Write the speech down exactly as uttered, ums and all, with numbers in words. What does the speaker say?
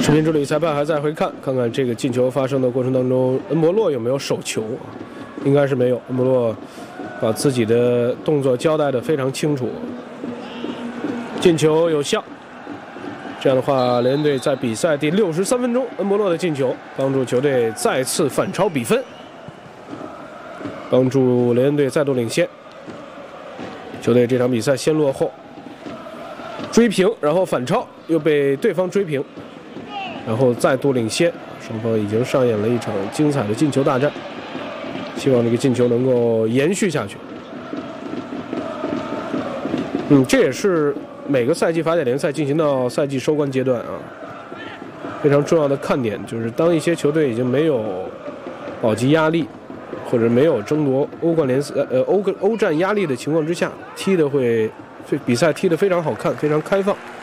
视频助理裁判还在回看，看看这个进球发生的过程当中，恩博洛有没有手球啊？应该是没有。恩博洛把自己的动作交代得非常清楚，进球有效。这样的话，雷恩队在比赛第六十三分钟，恩博洛的进球帮助球队再次反超比分，帮助雷恩队再度领先。球队这场比赛先落后，追平，然后反超，又被对方追平。然后再度领先，双方已经上演了一场精彩的进球大战，希望这个进球能够延续下去。嗯，这也是每个赛季法甲联赛进行到赛季收官阶段啊，非常重要的看点就是当一些球队已经没有保级压力，或者没有争夺欧冠联赛呃欧欧战压力的情况之下，踢的会比赛踢得非常好看，非常开放。